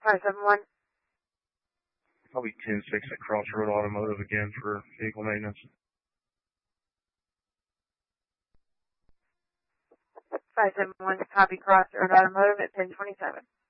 571. Probably 10-6 at Crossroad Automotive again for vehicle maintenance. 571, copy Crossroad Automotive at 1027.